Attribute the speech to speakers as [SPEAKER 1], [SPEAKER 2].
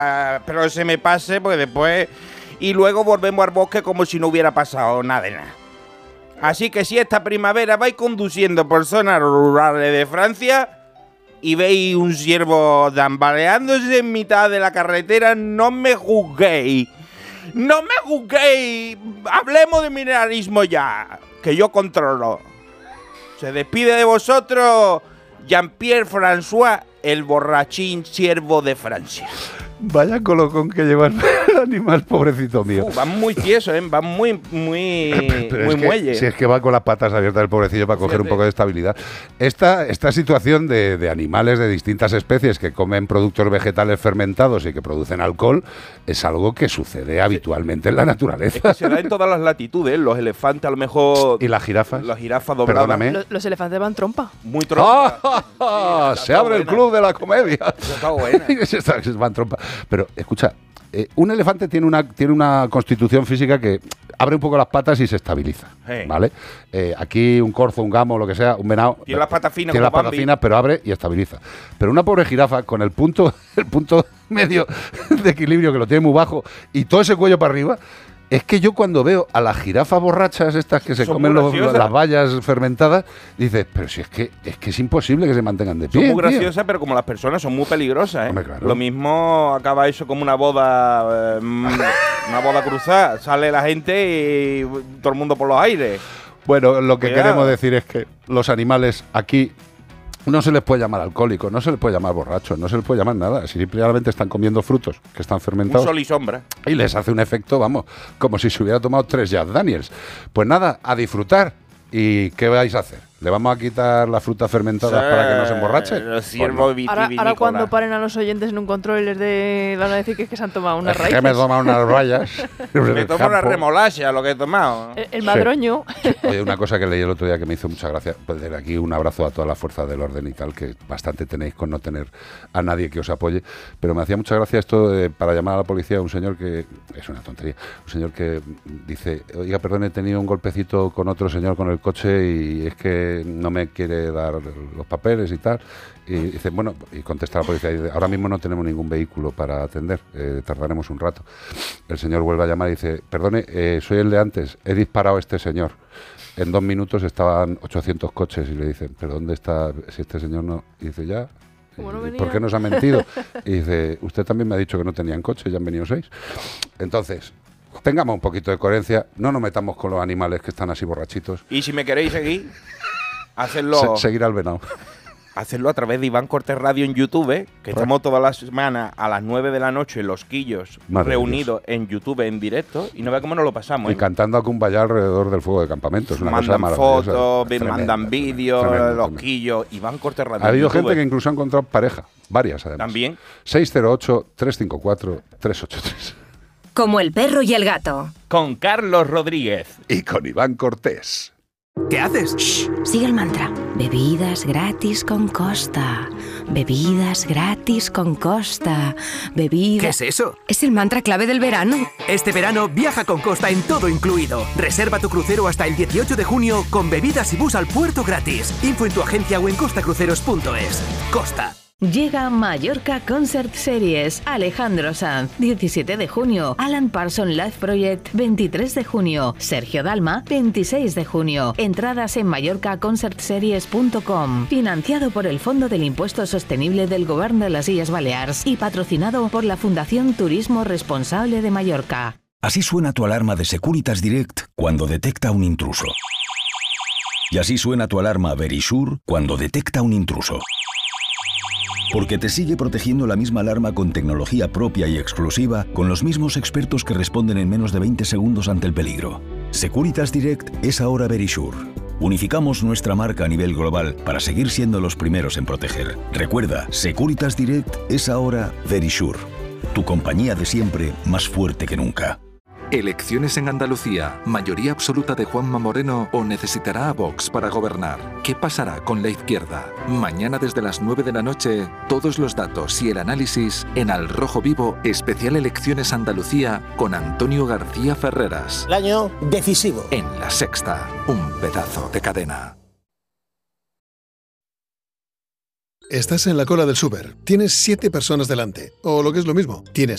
[SPEAKER 1] pero se me pase, porque después... Y luego volvemos al bosque como si no hubiera pasado nada de nada. Así que si esta primavera vais conduciendo por zonas rurales de Francia y veis un ciervo tambaleándose en mitad de la carretera, no me juzguéis. ¡No me juzguéis! Hablemos de mineralismo ya, que yo controlo. Se despide de vosotros Jean-Pierre François, el borrachín ciervo de Francia.
[SPEAKER 2] Vaya colocón que lleva el animal, pobrecito mío.
[SPEAKER 1] Van muy tiesos, van muy muelle.
[SPEAKER 2] Si es que va con las patas abiertas el pobrecillo para coger un poco de estabilidad. Esta situación de animales de distintas especies que comen productos vegetales fermentados y que producen alcohol es algo que sucede habitualmente en la naturaleza.
[SPEAKER 1] Es que se da en todas las latitudes. Los elefantes a lo mejor...
[SPEAKER 2] ¿Y las jirafas?
[SPEAKER 1] Las jirafas dobladas.
[SPEAKER 2] Perdóname.
[SPEAKER 3] Los elefantes van trompa.
[SPEAKER 1] Muy trompa.
[SPEAKER 2] Se abre el club de la comedia.
[SPEAKER 1] Eso está buena.
[SPEAKER 2] Van trompa. Pero, escucha, un elefante tiene una constitución física que abre un poco las patas y se estabiliza, ¿vale? Aquí un corzo, un gamo, lo que sea, un venado...
[SPEAKER 1] Tiene las patas finas,
[SPEAKER 2] tiene las patas finas, pero abre y estabiliza. Pero una pobre jirafa, con el punto medio de equilibrio, que lo tiene muy bajo, y todo ese cuello para arriba... Es que yo cuando veo a las jirafas borrachas estas que se comen las bayas fermentadas, dices, pero si es que es imposible que se mantengan de pie.
[SPEAKER 1] Son muy graciosas, pero como las personas son muy peligrosas, ¿eh?
[SPEAKER 2] Hombre, claro.
[SPEAKER 1] Lo mismo acaba eso como una boda cruzada. Sale la gente y todo el mundo por los aires.
[SPEAKER 2] Bueno, lo que
[SPEAKER 1] Cuidado.
[SPEAKER 2] queremos decir es que los animales aquí no se les puede llamar alcohólicos, no se les puede llamar borrachos, no se les puede llamar nada. Simplemente están comiendo frutos que están fermentados.
[SPEAKER 1] Un sol y sombra.
[SPEAKER 2] Y les hace un efecto, vamos, como si se hubiera tomado 3 Jack Daniels. Pues nada, a disfrutar. ¿Y qué vais a hacer? ¿Le vamos a quitar las frutas fermentadas para que no se emborrachen?
[SPEAKER 1] Los ciervos
[SPEAKER 3] Ahora cuando paren a los oyentes en un control y van a decir que se han tomado unas raíces.
[SPEAKER 2] Que me he tomado unas rayas.
[SPEAKER 1] Me tomo una remolacha, lo que he tomado.
[SPEAKER 3] El madroño.
[SPEAKER 2] Sí. Oye, una cosa que leí el otro día que me hizo mucha gracia, pues desde aquí un abrazo a todas las fuerzas del orden y tal, que bastante tenéis con no tener a nadie que os apoye, pero me hacía mucha gracia esto para llamar a la policía, un señor que, es una tontería, un señor que dice, oiga, perdón, he tenido un golpecito con otro señor con el coche y es que no me quiere dar los papeles y tal. Y dice, bueno, y contesta la policía, y dice, ahora mismo no tenemos ningún vehículo para atender, tardaremos un rato. El señor vuelve a llamar y dice, perdone, soy el de antes, he disparado a este señor. En 2 minutos estaban 800 coches y le dicen, ¿pero dónde está si este señor no? Y dice, ya. ¿Por qué nos ha mentido? Y dice, usted también me ha dicho que no tenían coche, ya han venido 6. Entonces, tengamos un poquito de coherencia, no nos metamos con los animales que están así borrachitos.
[SPEAKER 1] Y si me queréis seguir, hacedlo.
[SPEAKER 2] Seguir al venado.
[SPEAKER 1] Hacerlo a través de Iván Cortés Radio en YouTube, que estamos todas las semanas a las 9 de la noche, los quillos reunidos en YouTube en directo, y no ve cómo nos lo pasamos.
[SPEAKER 2] Y cantando a Kumbaya alrededor del fuego de campamento. Es una cosa maravillosa.
[SPEAKER 1] Mandan fotos, mandan vídeos, los quillos. Iván Cortés Radio.
[SPEAKER 2] Ha habido gente que incluso ha encontrado pareja, varias además.
[SPEAKER 1] También.
[SPEAKER 2] 608-354-383.
[SPEAKER 4] Como el perro y el gato.
[SPEAKER 1] Con Carlos Rodríguez.
[SPEAKER 2] Y con Iván Cortés.
[SPEAKER 5] ¿Qué haces?
[SPEAKER 4] Shh, sigue el mantra. Bebidas gratis con Costa. Bebidas gratis con Costa.
[SPEAKER 5] ¿Qué es eso?
[SPEAKER 4] Es el mantra clave del verano.
[SPEAKER 5] Este verano viaja con Costa en todo incluido. Reserva tu crucero hasta el 18 de junio con bebidas y bus al puerto gratis. Info en tu agencia o en costacruceros.es. Costa.
[SPEAKER 6] Llega Mallorca Concert Series. Alejandro Sanz, 17 de junio. Alan Parsons Live Project, 23 de junio. Sergio Dalma, 26 de junio. Entradas en mallorcaconcertseries.com. Financiado por el Fondo del Impuesto Sostenible del Govern de las Illes Balears y patrocinado por la Fundación Turismo Responsable de Mallorca.
[SPEAKER 7] Así suena tu alarma de Securitas Direct cuando detecta un intruso. Y así suena tu alarma Verisure cuando detecta un intruso. Porque te sigue protegiendo la misma alarma con tecnología propia y exclusiva, con los mismos expertos que responden en menos de 20 segundos ante el peligro. Securitas Direct es ahora Verisure. Unificamos nuestra marca a nivel global para seguir siendo los primeros en proteger. Recuerda, Securitas Direct es ahora Verisure. Tu compañía de siempre, más fuerte que nunca.
[SPEAKER 8] Elecciones en Andalucía, mayoría absoluta de Juanma Moreno o necesitará a Vox para gobernar. ¿Qué pasará con la izquierda? Mañana desde las 9 de la noche, todos los datos y el análisis en Al Rojo Vivo, especial Elecciones Andalucía con Antonio García Ferreras.
[SPEAKER 9] El año decisivo.
[SPEAKER 8] En La Sexta, un pedazo de cadena.
[SPEAKER 10] Estás en la cola del súper. Tienes 7 personas delante. O lo que es lo mismo, tienes